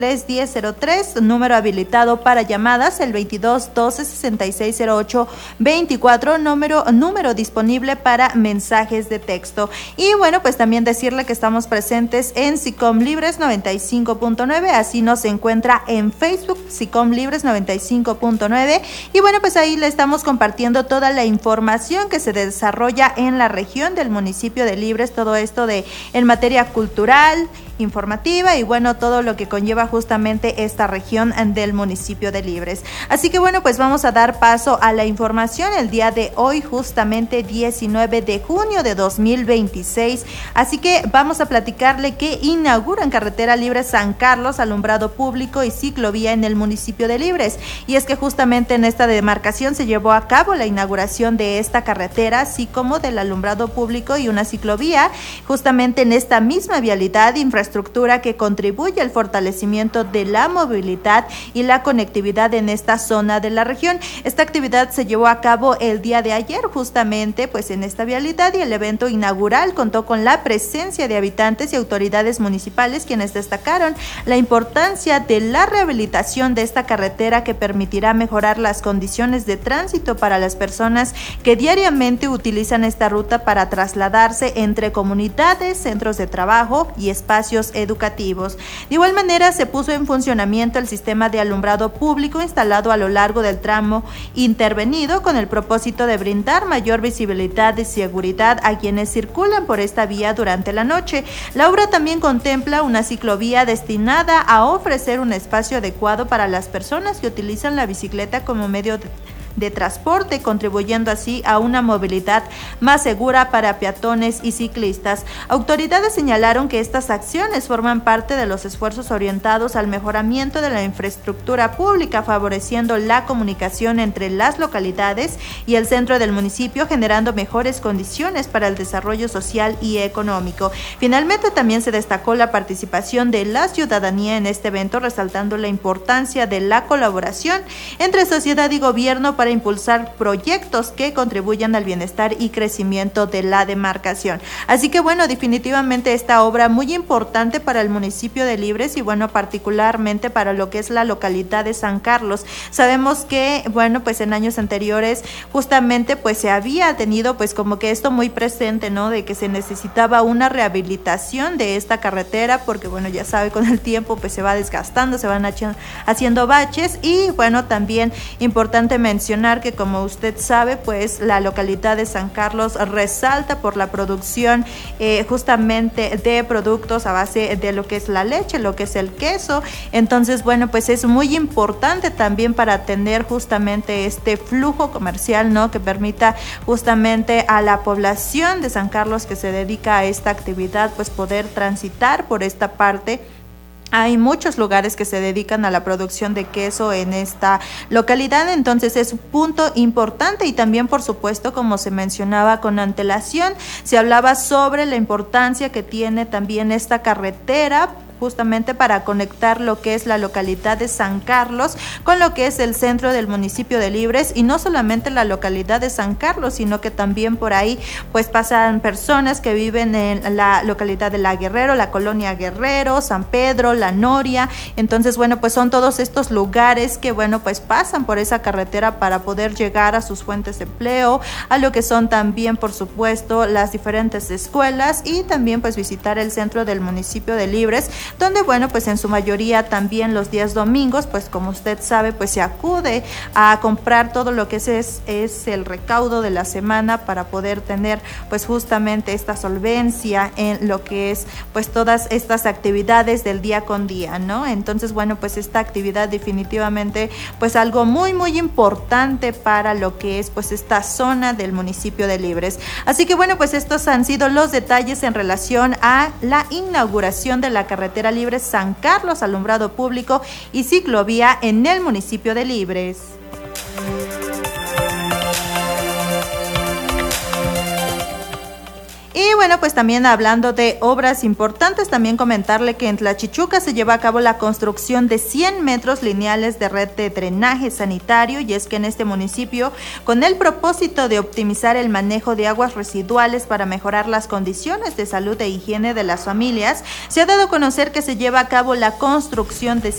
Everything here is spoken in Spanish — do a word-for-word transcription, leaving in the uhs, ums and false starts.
tres diez cero tres, número habilitado para llamadas, el veintidós doce sesenta y seis cero ocho veinticuatro, número, número disponible para mensajes de texto. Y bueno, pues también decirle que estamos presentes en SICOM Libres noventa y cinco punto nueve, así nos encuentra en Facebook, SICOM Libres noventa y cinco punto nueve, y bueno, pues ahí le estamos compartiendo toda la información que se desarrolla en la región del municipio de Libres, todo esto de en materia cultural, informativa y bueno, todo lo que conlleva justamente esta región del municipio de Libres. Así que bueno, pues vamos a dar paso a la información el día de hoy, justamente diecinueve de junio de dos mil veintiséis. Así que vamos a platicarle que inauguran carretera Libres San Carlos, alumbrado público y ciclovía en el municipio de Libres. Y es que justamente en esta demarcación se llevó a cabo la inauguración de esta carretera, así como del alumbrado público y una ciclovía, justamente en esta misma vialidad, infraestructura estructura que contribuye al fortalecimiento de la movilidad y la conectividad en esta zona de la región. Esta actividad se llevó a cabo el día de ayer, justamente pues en esta vialidad, y el evento inaugural contó con la presencia de habitantes y autoridades municipales, quienes destacaron la importancia de la rehabilitación de esta carretera, que permitirá mejorar las condiciones de tránsito para las personas que diariamente utilizan esta ruta para trasladarse entre comunidades, centros de trabajo y espacios educativos. De igual manera, se puso en funcionamiento el sistema de alumbrado público instalado a lo largo del tramo intervenido, con el propósito de brindar mayor visibilidad y seguridad a quienes circulan por esta vía durante la noche. La obra también contempla una ciclovía destinada a ofrecer un espacio adecuado para las personas que utilizan la bicicleta como medio de de transporte, contribuyendo así a una movilidad más segura para peatones y ciclistas. Autoridades señalaron que estas acciones forman parte de los esfuerzos orientados al mejoramiento de la infraestructura pública, favoreciendo la comunicación entre las localidades y el centro del municipio, generando mejores condiciones para el desarrollo social y económico. Finalmente, también se destacó la participación de la ciudadanía en este evento, resaltando la importancia de la colaboración entre sociedad y gobierno para impulsar proyectos que contribuyan al bienestar y crecimiento de la demarcación. Así que bueno, definitivamente esta obra muy importante para el municipio de Libres y bueno, particularmente para lo que es la localidad de San Carlos. Sabemos que bueno, pues en años anteriores justamente pues se había tenido pues como que esto muy presente, ¿no? De que se necesitaba una rehabilitación de esta carretera, porque bueno, ya sabe, con el tiempo pues se va desgastando, se van haciendo baches. Y bueno, también importante mencionar que, como usted sabe, pues la localidad de San Carlos resalta por la producción eh, justamente de productos a base de lo que es la leche, lo que es el queso. Entonces, bueno, pues es muy importante también para tener justamente este flujo comercial, ¿no? Que permita justamente a la población de San Carlos que se dedica a esta actividad, pues poder transitar por esta parte. Hay muchos lugares que se dedican a la producción de queso en esta localidad, entonces es un punto importante. Y también, por supuesto, como se mencionaba con antelación, se hablaba sobre la importancia que tiene también esta carretera, justamente para conectar lo que es la localidad de San Carlos con lo que es el centro del municipio de Libres, y no solamente la localidad de San Carlos, sino que también por ahí pues pasan personas que viven en la localidad de La Guerrero, la colonia Guerrero, San Pedro, La Noria. Entonces bueno, pues son todos estos lugares que bueno, pues pasan por esa carretera para poder llegar a sus fuentes de empleo, a lo que son también, por supuesto, las diferentes escuelas, y también pues visitar el centro del municipio de Libres, donde bueno, pues en su mayoría también los días domingos, pues como usted sabe, pues se acude a comprar todo lo que es, es, es el recaudo de la semana, para poder tener pues justamente esta solvencia en lo que es pues todas estas actividades del día con día, ¿no? Entonces bueno, pues esta actividad definitivamente pues algo muy muy importante para lo que es pues esta zona del municipio de Libres. Así que bueno, pues estos han sido los detalles en relación a la inauguración de la carretera Libres San Carlos, alumbrado público y ciclovía en el municipio de Libres. Y bueno, pues también hablando de obras importantes, también comentarle que en Tlachichuca se lleva a cabo la construcción de cien metros lineales de red de drenaje sanitario, y es que en este municipio, con el propósito de optimizar el manejo de aguas residuales para mejorar las condiciones de salud e higiene de las familias, se ha dado a conocer que se lleva a cabo la construcción de